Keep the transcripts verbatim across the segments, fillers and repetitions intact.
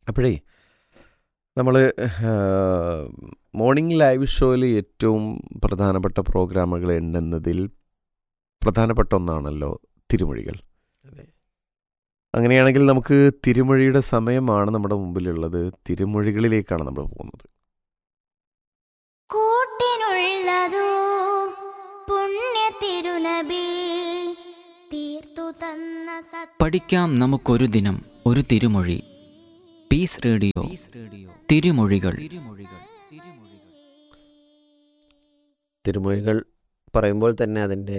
അപ്പോഴേ നമ്മൾ morning live ഷോയിൽ ഏറ്റവും പ്രധാനപ്പെട്ട പ്രോഗ്രാമുകൾ എണ്ണുന്നതിൽ പ്രധാനപ്പെട്ട ഒന്നാണല്ലോ തിരുമൊഴികൾ. അതെ. അങ്ങനെയാണെങ്കിൽ നമുക്ക് തിരുമൊഴിയുടെ സമയമാണ് നമ്മുടെ മുമ്പിലുള്ളത്. തിരുമൊഴികളിലേക്കാണ് നമ്മൾ പോകുന്നത്. കൂട്ടിനുള്ളതോ പുണ്യ തിരുനബി തീർത്തു തന്ന സത് പഠിക്കാം നമുക്കൊരു ദിനം ഒരു തിരുമൊഴി. പീസ് റേഡിയോ തിരുമൊഴികൾ. തിരുമൊഴികൾ പറയുമ്പോൾ തന്നെ അതിൻ്റെ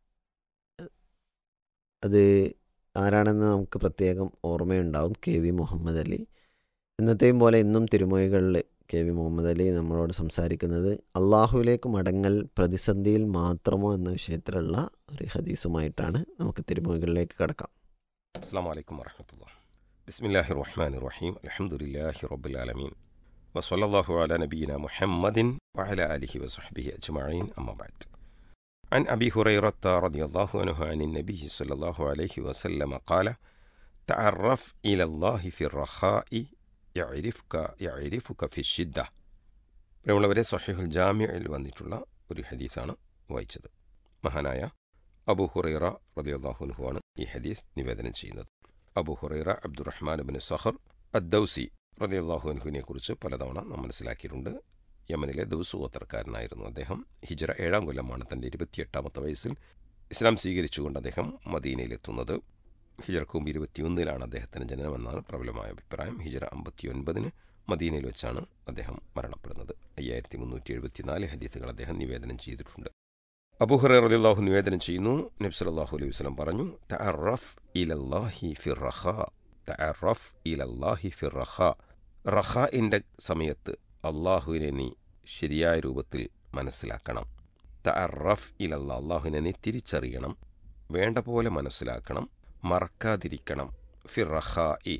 അത് ആരാണെന്ന് നമുക്ക് പ്രത്യേകം ഓർമ്മയുണ്ടാവും. K V Muhammad Ali. ഇന്നത്തെയും പോലെ ഇന്നും തിരുമൊഴികളിൽ കെ വി മുഹമ്മദ് അലി നമ്മളോട് സംസാരിക്കുന്നത് അള്ളാഹുവിലേക്ക് മടങ്ങൽ പ്രതിസന്ധിയിൽ മാത്രമോ എന്ന വിഷയത്തിലുള്ള ഒരു ഹദീസുമായിട്ടാണ്. നമുക്ക് തിരുമൊഴികളിലേക്ക് കടക്കാം. അസ്സലാമു അലൈക്കും വറഹ്മത്തുള്ളാഹി. ബിസ്മില്ലാഹിർ റഹ്മാനിർ റഹീം. അൽഹംദുലില്ലാഹി റബ്ബിൽ ആലമീൻ. വസല്ലല്ലാഹു അലാ നബിയിനാ മുഹമ്മദിൻ വഅലാ ആലിഹി വസഹ്ബിഹി അജ്മഈൻ. അമ്മാ ബഅദ്. عن أبي هريرة رضي الله عنه عن النبي صلى الله عليه وسلم قال تعرف إلى الله في الرخاء يعرفك يعرفك في الشدة. പ്രിയമുള്ളവരെ, സഹീഹുൽ ജാമിഉൽ വന്നിട്ടുള്ള ഒരു ഹദീസാണ് വായിച്ചത്. മഹാനായ അബൂ ഹുറൈറ റളിയല്ലാഹു അൻഹു ആണ് ഈ ഹദീസ് നിവേദനം ചെയ്യുന്നത്. അബൂ ഹുറൈറ അബ്ദുറഹ്മാൻ ഇബ്നു സഖർ അദ്ദൗസി റളിയല്ലാഹു അൻഹുവിനെ കുറിച്ച് പലതവണ നാം മനസ്സിലാക്കിയിട്ടുണ്ട്. യമനിലെ ദൗസ് ഗോത്രക്കാരനായിരുന്നു അദ്ദേഹം. ഹിജ്റ ഏഴാം കൊല്ലമാണ് തൻ്റെ ഇരുപത്തിയെട്ടാമത്തെ വയസ്സിൽ ഇസ്ലാം സ്വീകരിച്ചുകൊണ്ട് അദ്ദേഹം മദീനയിലെത്തുന്നത്. ഹിജ്റക്ക് മുമ്പ് ഇരുപത്തിയൊന്നിലാണ് അദ്ദേഹത്തിന് ജനനമെന്നാണ് പ്രബലമായ അഭിപ്രായം. ഹിജ്റ അമ്പത്തി ഒൻപതിന് മദീനയിൽ വെച്ചാണ് അദ്ദേഹം മരണപ്പെടുന്നത്. അയ്യായിരത്തി മുന്നൂറ്റി എഴുപത്തിനാല് ഹദീസുകൾ അദ്ദേഹം നിവേദനം ചെയ്തിട്ടുണ്ട്. അബൂ ഹുറൈറ റളിയല്ലാഹു നിവേദനം ചെയ്യുന്നു, നബി സല്ലല്ലാഹു അലൈഹി വസല്ലം പറഞ്ഞു, തഅറഫ് ഇലല്ലാഹി ഫിർ റഖാ തഅറഫ് ഇലല്ലാഹി ഫിർ റഖാ. റഖാഇൻ്റെ സമയത്ത് അള്ളാഹുവിനെ നീ ശരിയായ രൂപത്തിൽ മനസ്സിലാക്കണം. തഅറഫ് ഇലല്ലാ, അള്ളാഹുവിനെ നീ തിരിച്ചറിയണം, വേണ്ട പോലെ മനസ്സിലാക്കണം, മറക്കാതിരിക്കണം. ഫിർ റഖാഇ,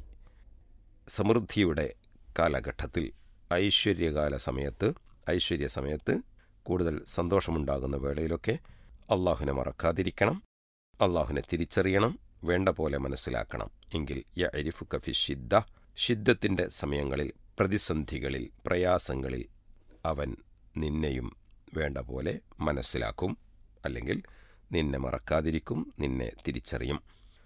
സമൃദ്ധിയുടെ കാലഘട്ടത്തിൽ, ഐശ്വര്യകാല സമയത്ത്, ഐശ്വര്യ സമയത്ത്, കൂടുതൽ സന്തോഷമുണ്ടാകുന്ന വേളയിലൊക്കെ അള്ളാഹുവിനെ മറക്കാതിരിക്കണം, അള്ളാഹുവിനെ തിരിച്ചറിയണം, വേണ്ട പോലെ മനസ്സിലാക്കണം. എങ്കിൽ യഅരിഫുക ഫി ഷിദ്ദ, ഷിദ്ദത്തിൻ്റെ സമയങ്ങളിൽ, പ്രതിസന്ധികളിൽ, പ്രയാസങ്ങളിൽ അവൻ നിന്നെയും വേണ്ട പോലെ മനസ്സിലാക്കും, അല്ലെങ്കിൽ നിന്നെ മറക്കാതിരിക്കും, നിന്നെ തിരിച്ചറിയും.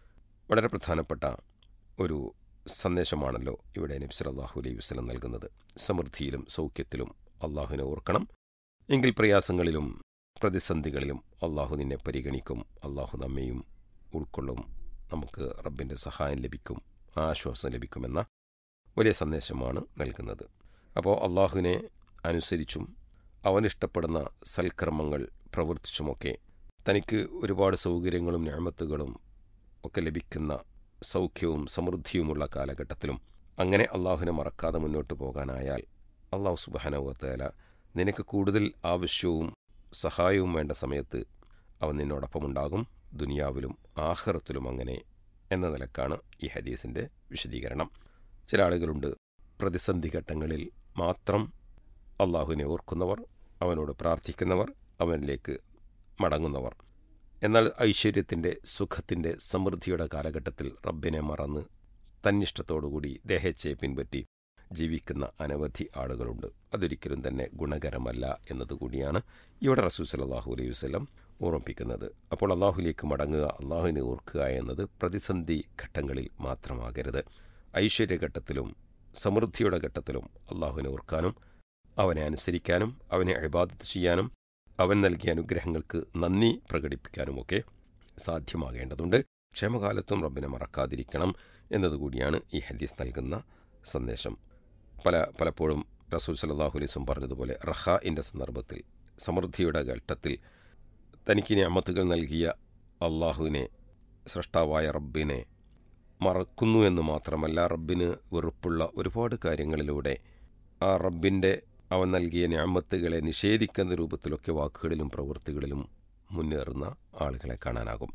വളരെ പ്രധാനപ്പെട്ട ഒരു സന്ദേശമാണല്ലോ ഇവിടെ നബി സല്ലല്ലാഹു അലൈഹി വസല്ലം നൽകുന്നത്. സമൃദ്ധിയിലും സൗഖ്യത്തിലും അള്ളാഹുവിനെ ഓർക്കണം, എങ്കിൽ പ്രയാസങ്ങളിലും പ്രതിസന്ധികളിലും അള്ളാഹു നിന്നെ പരിഗണിക്കും, അള്ളാഹു നമ്മെയും ഉൾക്കൊള്ളും, നമുക്ക് റബ്ബിൻ്റെ സഹായം ലഭിക്കും, ആശ്വാസം ലഭിക്കുമെന്ന വലിയ സന്ദേശമാണ് നൽകുന്നത്. അപ്പോൾ അള്ളാഹുവിനെ അനുസരിച്ചും അവനിഷ്ടപ്പെടുന്ന സൽക്കർമ്മങ്ങൾ പ്രവർത്തിച്ചുമൊക്കെ തനിക്ക് ഒരുപാട് സൗകര്യങ്ങളും നിഅമത്തുകളും ഒക്കെ ലഭിക്കുന്ന സൗഖ്യവും സമൃദ്ധിയുമുള്ള കാലഘട്ടത്തിലും അങ്ങനെ അള്ളാഹുവിനെ മറക്കാതെ മുന്നോട്ട് പോകാനായാൽ അള്ളാഹു സുബ്ഹാനഹു വ തആല നിനക്ക് കൂടുതൽ ആവശ്യവും സഹായവും വേണ്ട സമയത്ത് അവൻ നിന്നോടൊപ്പമുണ്ടാകും, ദുനിയാവിലും ആഖിറത്തിലും അങ്ങനെ എന്ന നിലക്കാണ് ഈ ഹദീസിൻ്റെ വിശദീകരണം. ചില ആളുകളുണ്ട് പ്രതിസന്ധി ഘട്ടങ്ങളിൽ മാത്രം അള്ളാഹുവിനെ ഓർക്കുന്നവർ, അവനോട് പ്രാർത്ഥിക്കുന്നവർ, അവനിലേക്ക് മടങ്ങുന്നവർ. എന്നാൽ ഐശ്വര്യത്തിൻ്റെ, സുഖത്തിൻ്റെ, സമൃദ്ധിയുടെ കാലഘട്ടത്തിൽ റബ്ബിനെ മറന്ന് തന്നിഷ്ടത്തോടുകൂടി ദേഹേച്ഛയെ പിൻപറ്റി ജീവിക്കുന്ന അനവധി ആളുകളുണ്ട്. അതൊരിക്കലും തന്നെ ഗുണകരമല്ല എന്നതുകൂടിയാണ് ഇവിടെ റസൂൽ സല്ലല്ലാഹു അലൈഹി വസല്ലം ഓർമ്മിപ്പിക്കുന്നത്. അപ്പോൾ അള്ളാഹുലേക്ക് മടങ്ങുക, അള്ളാഹുവിനെ ഓർക്കുക എന്നത് പ്രതിസന്ധി ഘട്ടങ്ങളിൽ മാത്രമാകരുത്. ഐശ്വര്യഘട്ടത്തിലും സമൃദ്ധിയുടെ ഘട്ടത്തിലും അള്ളാഹുവിനെ ഓർക്കാനും അവനെ അനുസരിക്കാനും അവനെ ഇബാദത്ത് ചെയ്യാനും അവൻ നൽകിയ അനുഗ്രഹങ്ങൾക്ക് നന്ദി പ്രകടിപ്പിക്കാനുമൊക്കെ സാധ്യമാകേണ്ടതുണ്ട്. ക്ഷേമകാലത്തും റബ്ബിനെ മറക്കാതിരിക്കണം എന്നതുകൂടിയാണ് ഈ ഹദീസ് നൽകുന്ന സന്ദേശം. പല പലപ്പോഴും റസൂൽ സല്ലല്ലാഹു അലൈഹി വസല്ലം പറഞ്ഞതുപോലെ റഖാഇൻ്റെ സന്ദർഭത്തിൽ, സമൃദ്ധിയുടെ ഘട്ടത്തിൽ തനിക്ക് നിഅമത്തുകൾ നൽകിയ അള്ളാഹുവിനെ, സ്രഷ്ടാവായ റബ്ബിനെ മറക്കുന്നു എന്ന് മാത്രമല്ല, റബ്ബിന് വെറുപ്പുള്ള ഒരുപാട് കാര്യങ്ങളിലൂടെ ആ റബ്ബിൻ്റെ അവൻ നൽകിയ നിഅമത്തുകളെ നിഷേധിക്കുന്ന രൂപത്തിലൊക്കെ വാക്കുകളിലും പ്രവൃത്തികളിലും മുന്നേറുന്ന ആളുകളെ കാണാനാകും.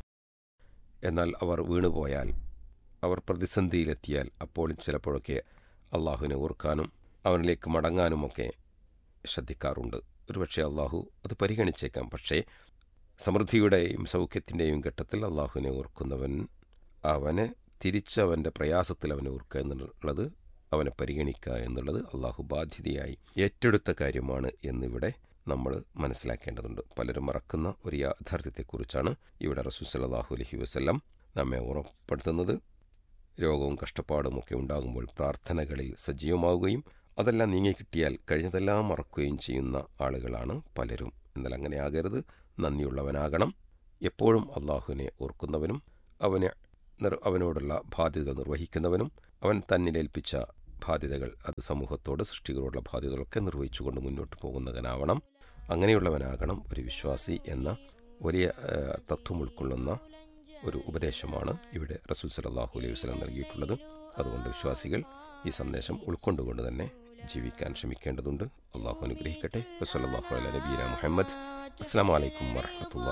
എന്നാൽ അവർ വീണുപോയാൽ, അവർ പ്രതിസന്ധിയിലെത്തിയാൽ, അപ്പോൾ ചിലപ്പോഴൊക്കെ അള്ളാഹുവിനെ ഓർക്കാനും അവനിലേക്ക് മടങ്ങാനുമൊക്കെ ശ്രദ്ധിക്കാറുണ്ട്. ഒരുപക്ഷെ അള്ളാഹു അത് പരിഗണിച്ചേക്കാം. പക്ഷേ സമൃദ്ധിയുടെയും സൗഖ്യത്തിൻ്റെയും ഘട്ടത്തിൽ അള്ളാഹുവിനെ ഓർക്കുന്നവൻ അവനെ തിരിച്ചവൻ്റെ പ്രയാസത്തിൽ അവനെ ഓർക്കുക എന്നുള്ളത് അവനെ പരിഗണിക്കുക എന്നുള്ളത് അള്ളാഹു ബാധ്യതയായി ഏറ്റെടുത്ത കാര്യമാണ് എന്നിവിടെ നമ്മൾ മനസ്സിലാക്കേണ്ടതുണ്ട്. പലരും മറക്കുന്ന ഒരു യാഥാർത്ഥ്യത്തെക്കുറിച്ചാണ് ഇവിടെ റസൂൽ സല്ലല്ലാഹു അലൈഹി വസല്ലം നമ്മെ ഉറപ്പെടുത്തുന്നത്. രോഗവും കഷ്ടപ്പാടും ഒക്കെ ഉണ്ടാകുമ്പോൾ പ്രാർത്ഥനകളിൽ സജീവമാവുകയും അതെല്ലാം നീങ്ങിക്കിട്ടിയാൽ കഴിഞ്ഞതെല്ലാം മറക്കുകയും ചെയ്യുന്ന ആളുകളാണ് പലരും. എന്നാൽ അങ്ങനെ ആകരുത്, നന്ദിയുള്ളവനാകണം. എപ്പോഴും അള്ളാഹുവിനെ ഓർക്കുന്നവനും അവനെ നിർ അവനോടുള്ള ബാധ്യതകൾ നിർവഹിക്കുന്നവനും അവൻ തന്നിലേൽപ്പിച്ച ബാധ്യതകൾ, അത് സമൂഹത്തോട് സൃഷ്ടികളോടുള്ള ബാധ്യതകളൊക്കെ നിർവഹിച്ചുകൊണ്ട് മുന്നോട്ട് പോകുന്നവനാവണം. അങ്ങനെയുള്ളവനാകണം ഒരു വിശ്വാസി എന്ന വലിയ തത്വം ഉൾക്കൊള്ളുന്ന ഒരു ഉപദേശമാണ് ഇവിടെ റസൂൽ സല്ലല്ലാഹു അലൈഹി വസല്ലം നൽകിയിട്ടുള്ളത്. അതുകൊണ്ട് വിശ്വാസികൾ ഈ സന്ദേശം ഉൾക്കൊണ്ടുകൊണ്ട് തന്നെ ജീവിക്കാൻ ശ്രമിക്കേണ്ടതുണ്ട്. അള്ളാഹു അനുഗ്രഹിക്കട്ടെ. വസല്ലല്ലാഹു അലാ നബിയിനാ മുഹമ്മദ്. അസ്സലാമു അലൈക്കും വറഹ്മത്തുള്ളാഹി